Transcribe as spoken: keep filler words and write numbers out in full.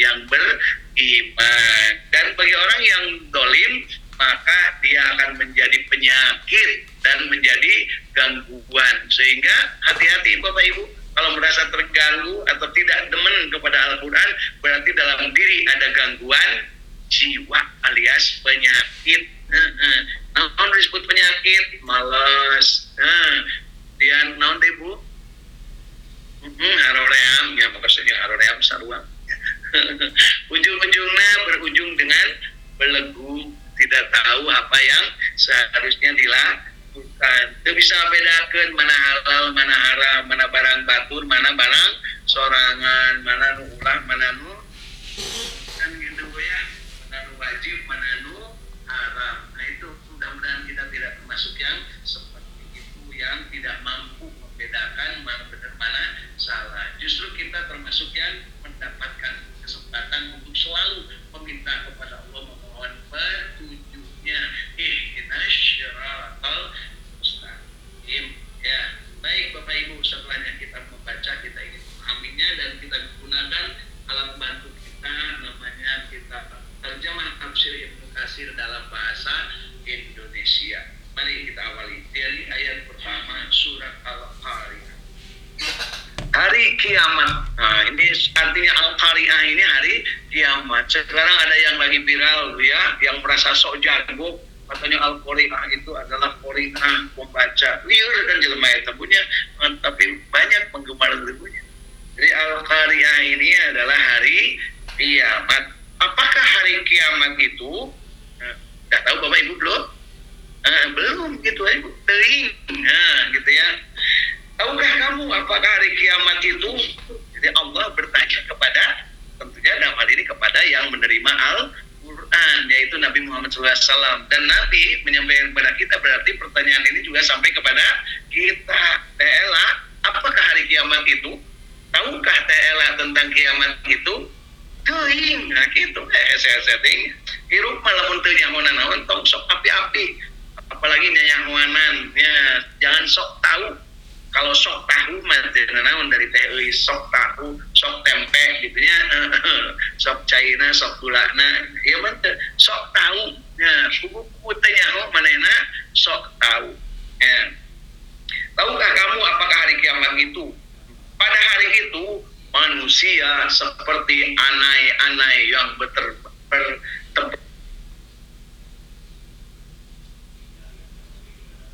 yang beriman. Dan bagi orang yang dolim, maka dia akan menjadi penyakit dan menjadi gangguan. Sehingga hati-hati Bapak Ibu, kalau merasa terganggu atau tidak demen kepada Al-Quran, berarti dalam diri ada gangguan jiwa alias penyakit. Naon disebut penyakit? Malas. Dia naon deh Bu? Hmm, haroream, ya maksudnya haroream sarua. Ujung-ujungnya berujung dengan belenggu, tidak tahu apa yang seharusnya dilakukan. Tidak bisa bedakan mana halal, mana haram, mana barang batur, mana barang sorangan, mana nu ulah, mana nu kan gitu ya, mana nu wajib, mana nu haram. Nah itu mudah-mudahan kita tidak termasuk yang seperti itu, yang tidak mampu membedakan mana benar mana salah. Justru kita termasuk yang mendapatkan kesempatan untuk selalu meminta kepada Allah, memohon petunjuknya. Ihdinas syiratal mustaqim. Ya, baik Bapak Ibu, setelahnya kita membaca, kita ingin memahaminya dan kita gunakan alat bantu kita, namanya kita terjemah tafsir Ibnu Katsir dalam bahasa Indonesia. Mari kita awali dari ayat pertama surat Al-Qari'ah. Hari kiamat. Nah, ini artinya Al-Qari'ah ini hari kiamat. Sekarang ada yang lagi viral ya, yang merasa sok jago, katanya Al-Qari'ah itu adalah Qari'ah membaca. Liur dan jelema eta punya, tapi banyak penggemar lagunya. Jadi Al-Qari'ah ini adalah hari kiamat. Apakah hari kiamat itu? Nah, enggak tahu Bapak Ibu belum? Nah, belum gitu aja, teuing. Nah, gitu ya. Tahukah kamu apakah hari kiamat itu? Jadi Allah bertanya kepada, tentunya dalam hal ini kepada yang menerima Al-Quran, yaitu Nabi Muhammad shallallahu alaihi wasallam. Dan Nabi menyampaikan kepada kita, berarti pertanyaan ini juga sampai kepada kita. Ta'ala, apakah hari kiamat itu? Tahukah Ta'ala tentang kiamat itu? Teuing, nah gitu. Eh, saya setting. Hirup malah muntah nyahonan naon, tong sok api-api. Apalagi nyanyahonan, ya jangan sok tahu. Kalau sok tahu mah naon dari teh sok tahu, sok tempe gitu nya, sok cairna, sok gulana, ya mah sok tahu. Ya, kuku teh nyaho manehna sok tahu. Ya. Tahukah kamu apakah hari kiamat itu? Pada hari itu manusia seperti anai-anai yang berterbangan